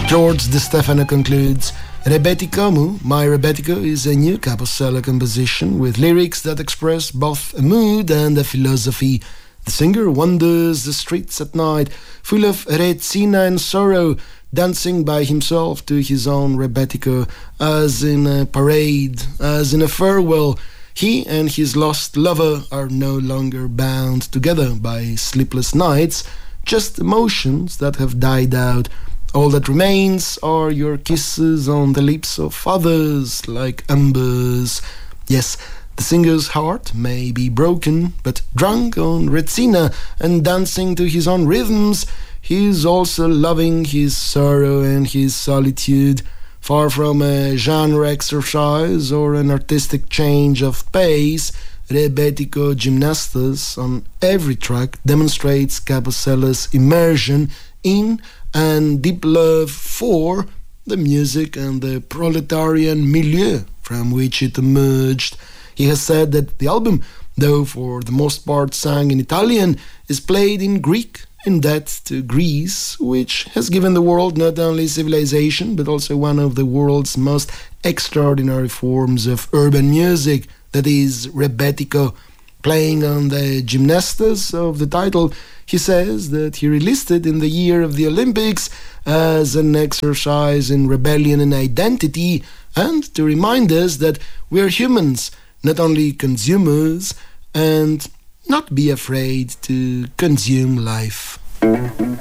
George De Stefano concludes, Rebetikomu, My Rebetiko, is a new capossela composition with lyrics that express both a mood and a philosophy. The singer wanders the streets at night, full of retsina and sorrow, dancing by himself to his own Rebetiko, as in a parade, as in a farewell. He and his lost lover are no longer bound together by sleepless nights, just emotions that have died out. All that remains are your kisses on the lips of others, like embers. Yes, the singer's heart may be broken, but drunk on Retsina and dancing to his own rhythms, he is also loving his sorrow and his solitude. Far from a genre exercise or an artistic change of pace, Rebetiko Gymnastas on every track demonstrates Capossela's immersion in and deep love for the music and the proletarian milieu from which it emerged. He has said that the album, though for the most part sung in Italian, is played in Greek, in debt to Greece, which has given the world not only civilization but also one of the world's most extraordinary forms of urban music, that is Rebetiko. Playing on the gymnastas of the title, he says that he released it in the year of the Olympics as an exercise in rebellion and identity, and to remind us that we're humans, not only consumers, and not be afraid to consume life.